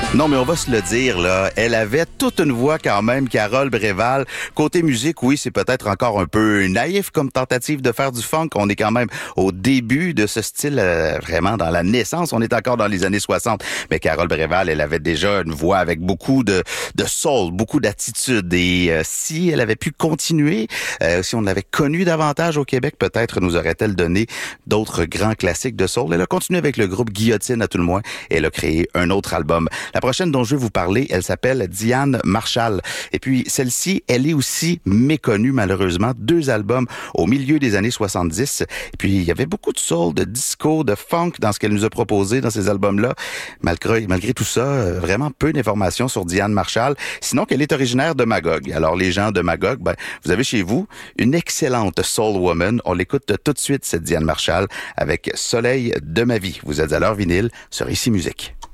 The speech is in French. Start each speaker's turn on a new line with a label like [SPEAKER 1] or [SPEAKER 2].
[SPEAKER 1] Non, mais on va se le dire, là. Elle avait toute une voix quand même, Carole Bréval. Côté musique, oui, c'est peut-être encore un peu naïf comme tentative de faire du funk. On est quand même au début de ce style, vraiment dans la naissance. On est encore dans les années 60. Mais Carole Bréval, elle avait déjà une voix avec beaucoup de soul, beaucoup d'attitude. Et si elle avait pu continuer, si on l'avait connue davantage au Québec, peut-être nous aurait-elle donné d'autres grands classiques de soul. Elle a continué avec le groupe Guillotine à tout le moins. Et elle a créé un autre album. La prochaine dont je vais vous parler, elle s'appelle Diane Marshall. Et puis, celle-ci, elle est aussi méconnue, malheureusement. 2 albums au milieu des années 70. Et puis, il y avait beaucoup de soul, de disco, de funk dans ce qu'elle nous a proposé dans ces albums-là. Malgré tout ça, vraiment peu d'informations sur Diane Marshall. Sinon, qu'elle est originaire de Magog. Alors, les gens de Magog, vous avez chez vous une excellente soul woman. On l'écoute tout de suite, cette Diane Marshall, avec Soleil de ma vie. Vous êtes à l'heure vinyle sur Ici Musique.